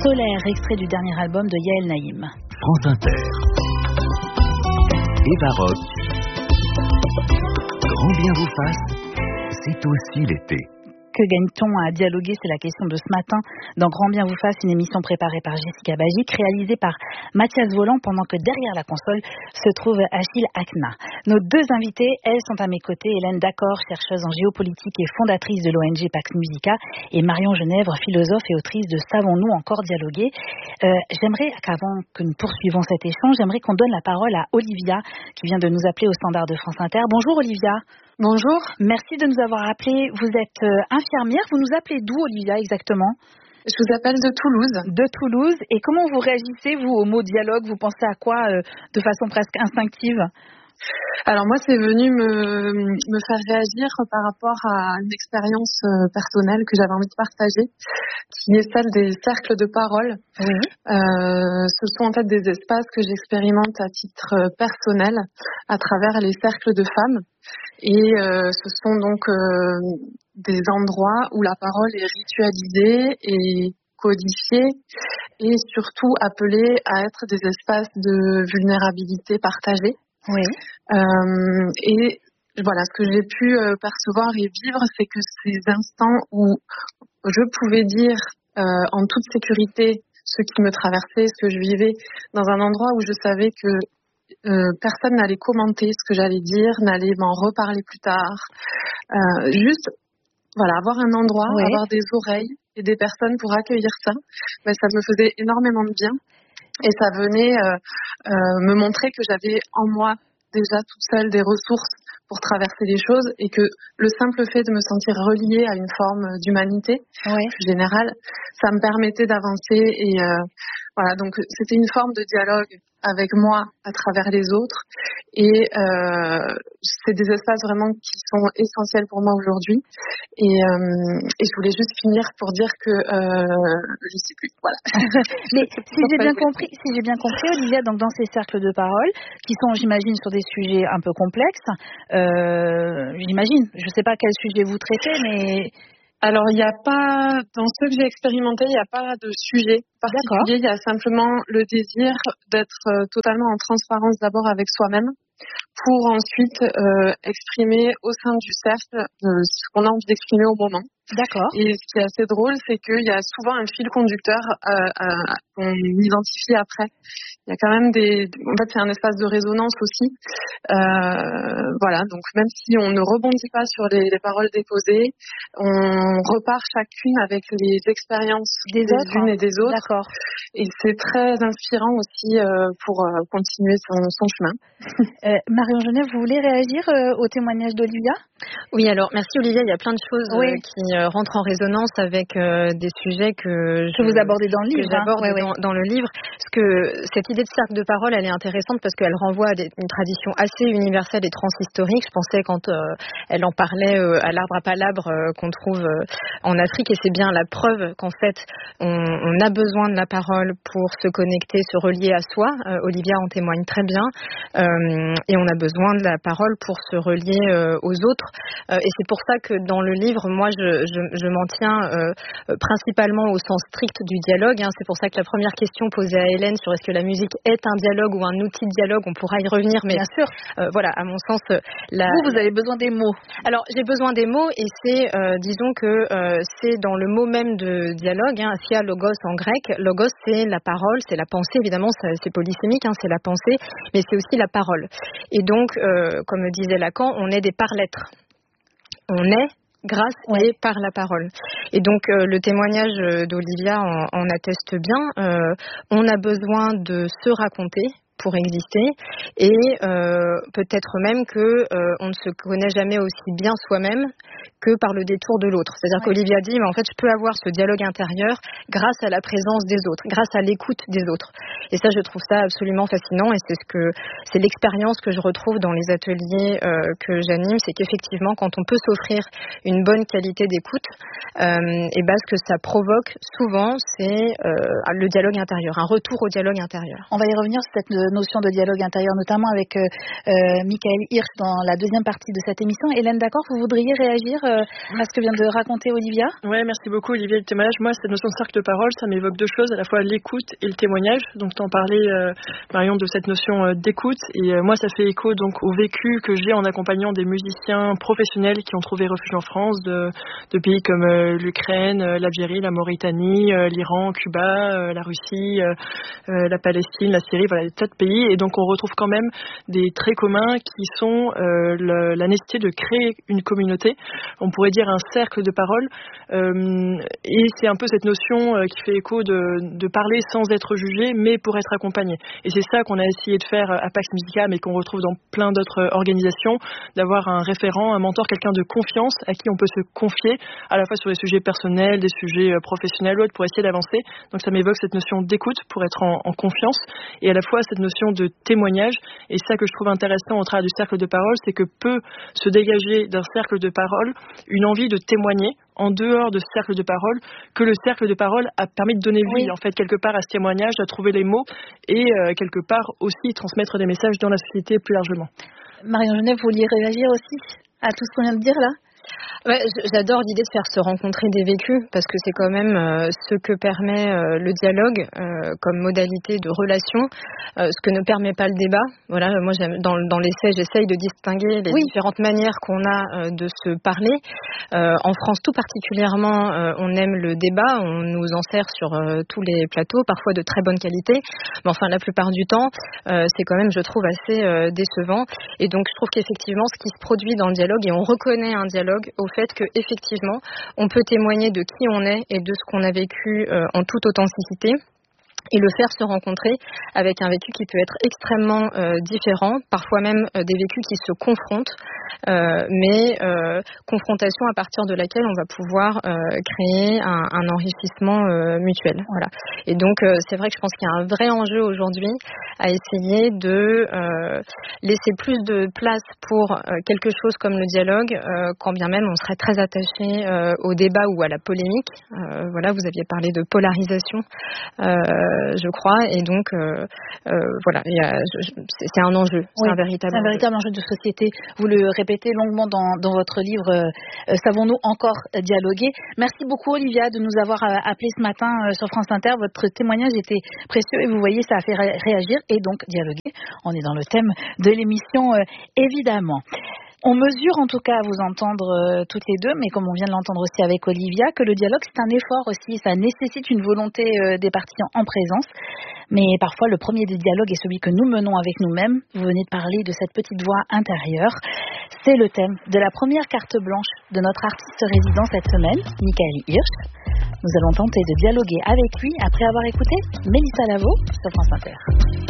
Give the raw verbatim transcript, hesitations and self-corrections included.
Solaire, extrait du dernier album de Yael Naïm. France Inter. Eva Rock. Grand bien vous fasse, c'est aussi l'été. Que gagne-t-on à dialoguer? C'est la question de ce matin dans Grand bien vous fasse, une émission préparée par Jessica Bagic, réalisée par Mathias Voland, pendant que derrière la console se trouve Achille Akna. Nos deux invités, elles sont à mes côtés, Hélène Dacor, chercheuse en géopolitique et fondatrice de l'O N G Pax Musica, et Marion Genèvre, philosophe et autrice de Savons-nous encore dialoguer. Euh, j'aimerais qu'avant que nous poursuivons cet échange, j'aimerais qu'on donne la parole à Olivia, qui vient de nous appeler au standard de France Inter. Bonjour Olivia. Bonjour. Merci de nous avoir appelés. Vous êtes euh, infirmière. Vous nous appelez d'où, Olivia, exactement? Je vous appelle de Toulouse. De Toulouse. Et comment vous réagissez, vous, au mot dialogue? Vous pensez à quoi euh, de façon presque instinctive? Alors moi, c'est venu me, me faire réagir par rapport à une expérience euh, personnelle que j'avais envie de partager, qui est celle des cercles de parole. Oui. Euh, ce sont en fait des espaces que j'expérimente à titre personnel à travers les cercles de femmes. Et euh, ce sont donc euh, des endroits où la parole est ritualisée et codifiée et surtout appelée à être des espaces de vulnérabilité partagée. Oui. Euh, et voilà, ce que j'ai pu euh, percevoir et vivre, c'est que ces instants où je pouvais dire euh, en toute sécurité ce qui me traversait, ce que je vivais, dans un endroit où je savais que Euh, personne n'allait commenter ce que j'allais dire, n'allait m'en reparler plus tard. Euh, juste, voilà, avoir un endroit, Oui. avoir des oreilles et des personnes pour accueillir ça, ben, ça me faisait énormément de bien. Et ça venait euh, euh, me montrer que j'avais en moi déjà toute seule des ressources pour traverser les choses et que le simple fait de me sentir reliée à une forme d'humanité Oui. plus générale, ça me permettait d'avancer et euh, voilà, donc c'était une forme de dialogue avec moi à travers les autres et euh, c'est des espaces vraiment qui sont essentiels pour moi aujourd'hui et, euh, et je voulais juste finir pour dire que euh, je sais plus, voilà. Mais si j'ai bien compris, si j'ai bien compris, Olivia, donc dans ces cercles de parole qui sont, j'imagine, sur des sujets un peu complexes, euh, j'imagine, je ne sais pas quel sujet vous traitez, mais alors, il n'y a pas, dans ce que j'ai expérimenté, il n'y a pas de sujet particulier. Il y a simplement le désir d'être euh, totalement en transparence d'abord avec soi-même pour ensuite euh, exprimer au sein du cercle euh, ce qu'on a envie d'exprimer au moment. D'accord. Et ce qui est assez drôle, c'est qu'il y a souvent un fil conducteur euh, euh, qu'on identifie après. Il y a quand même des... En fait, c'est un espace de résonance aussi. Euh, voilà, donc même si on ne rebondit pas sur les, les paroles déposées, on repart chacune avec les expériences Des, des autres, unes hein. et des autres. D'accord. Et c'est très inspirant aussi euh, pour euh, continuer son, son chemin. Euh, Marion Genèvre, vous voulez réagir euh, au témoignage d'Olivia? Oui, alors merci Olivia, il y a plein de choses Oui. euh, qui euh, rentrent en résonance avec euh, des sujets que, je, que vous abordez dans le livre. que j'aborde hein. ouais, dans, ouais. dans le livre. Parce que cette idée de cercle de parole, elle est intéressante parce qu'elle renvoie à des, une tradition assez universelle et transhistorique. Je pensais quand euh, elle en parlait euh, à l'arbre à palabre euh, qu'on trouve euh, en Afrique, et c'est bien la preuve qu'en fait on, on a besoin de la parole pour se connecter, se relier à soi. Euh, Olivia en témoigne très bien. Euh, et on a besoin de la parole pour se relier euh, aux autres. Euh, et c'est pour ça que dans le livre, moi, je, je, je m'en tiens euh, principalement au sens strict du dialogue. Hein. C'est pour ça que la première question posée à Hélène sur est-ce que la musique est un dialogue ou un outil de dialogue, on pourra y revenir. Mais bien sûr, euh, voilà, à mon sens, la... vous, vous avez besoin des mots. Alors, j'ai besoin des mots et c'est, euh, disons que euh, c'est dans le mot même de dialogue, hein, thia logos en grec. Logos, c'est la parole, c'est la pensée, évidemment, c'est polysémique, hein, c'est la pensée, mais c'est aussi la parole. Et donc, euh, comme disait Lacan, on est des par-lettres. On est grâce ouais. et par la parole. Et donc, euh, le témoignage d'Olivia en, en atteste bien. Euh, on a besoin de se raconter pour exister et euh, peut-être même que euh, on ne se connaît jamais aussi bien soi-même que par le détour de l'autre. C'est-à-dire ouais. qu'Olivia dit, mais en fait, je peux avoir ce dialogue intérieur grâce à la présence des autres, grâce à l'écoute des autres. Et ça, je trouve ça absolument fascinant et c'est ce que c'est l'expérience que je retrouve dans les ateliers euh, que j'anime, c'est qu'effectivement, quand on peut s'offrir une bonne qualité d'écoute, euh, et ben, ce que ça provoque souvent, c'est euh, le dialogue intérieur, un retour au dialogue intérieur. On va y revenir sur cette notion de dialogue intérieur, notamment avec euh, euh, Michael Hirsch dans la deuxième partie de cette émission. Hélène Dacorte, vous voudriez réagir euh, à ce que vient de raconter Olivia? Oui, merci beaucoup Olivia. Le témoignage, moi, cette notion de cercle de parole, ça m'évoque deux choses, à la fois l'écoute et le témoignage. Donc, t'en parlais, euh, Marion, de cette notion euh, d'écoute. Et euh, moi, ça fait écho donc au vécu que j'ai en accompagnant des musiciens professionnels qui ont trouvé refuge en France, de, de pays comme euh, l'Ukraine, euh, l'Algérie, la Mauritanie, euh, l'Iran, Cuba, euh, la Russie, euh, euh, la Palestine, la Syrie, voilà, des tas de pays. Et donc, on retrouve quand même des traits communs qui sont euh, le, la nécessité de créer une communauté. On pourrait dire un cercle de parole. Euh, et c'est un peu cette notion euh, qui fait écho de, de parler sans être jugé, mais pour être accompagné. Et c'est ça qu'on a essayé de faire à Pax Musica, mais qu'on retrouve dans plein d'autres organisations, d'avoir un référent, un mentor, quelqu'un de confiance à qui on peut se confier, à la fois sur des sujets personnels, des sujets professionnels ou autres, pour essayer d'avancer. Donc ça m'évoque cette notion d'écoute pour être en, en confiance, et à la fois cette notion de témoignage. Et ça que je trouve intéressant au travers du cercle de parole, c'est que peut se dégager d'un cercle de parole une envie de témoigner en dehors de ce cercle de parole, que le cercle de parole a permis de donner vie, oui. en fait, quelque part à ce témoignage, à trouver les mots et euh, quelque part aussi transmettre des messages dans la société plus largement. Marion Genève, vous vouliez réagir aussi à tout ce qu'on vient de dire là? Ouais, j'adore l'idée de faire se rencontrer des vécus, parce que c'est quand même euh, ce que permet euh, le dialogue euh, comme modalité de relation, euh, ce que ne permet pas le débat. Voilà, moi dans, dans l'essai, j'essaye de distinguer les oui. différentes manières qu'on a euh, de se parler. Euh, en France, tout particulièrement, euh, on aime le débat, on nous en sert sur euh, tous les plateaux, parfois de très bonne qualité, mais enfin la plupart du temps, euh, c'est quand même, je trouve, assez euh, décevant. Et donc je trouve qu'effectivement, ce qui se produit dans le dialogue, et on reconnaît un dialogue au fait qu'effectivement, on peut témoigner de qui on est et de ce qu'on a vécu euh, en toute authenticité, et le faire se rencontrer avec un vécu qui peut être extrêmement euh, différent, parfois même euh, des vécus qui se confrontent, euh, mais euh, confrontation à partir de laquelle on va pouvoir euh, créer un, un enrichissement euh, mutuel. Voilà. Et donc euh, c'est vrai que je pense qu'il y a un vrai enjeu aujourd'hui à essayer de euh, laisser plus de place pour euh, quelque chose comme le dialogue, euh, quand bien même on serait très attaché euh, au débat ou à la polémique. Euh, voilà, vous aviez parlé de polarisation. Euh, je crois, et donc euh, euh, voilà, il y a, je, c'est, c'est un enjeu, c'est oui, un véritable, c'est un véritable enjeu. enjeu de société. Vous le répétez longuement dans, dans votre livre euh, Savons-nous encore dialoguer? Merci beaucoup Olivia de nous avoir euh, appelé ce matin euh, sur France Inter. Votre témoignage était précieux et vous voyez, ça a fait ré- réagir et donc dialoguer. On est dans le thème de l'émission euh, évidemment. On mesure en tout cas à vous entendre euh, toutes les deux, mais comme on vient de l'entendre aussi avec Olivia, que le dialogue c'est un effort aussi, ça nécessite une volonté euh, des parties en présence. Mais parfois le premier des dialogues est celui que nous menons avec nous-mêmes. Vous venez de parler de cette petite voix intérieure. C'est le thème de la première carte blanche de notre artiste résident cette semaine, Michael Hirsch. Nous allons tenter de dialoguer avec lui après avoir écouté Mélissa Lavo sur France Inter.